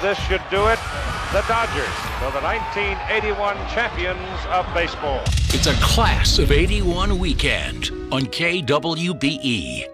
this should do it. The Dodgers are the 1981 champions of baseball. It's a class of 81 weekend on KWBE.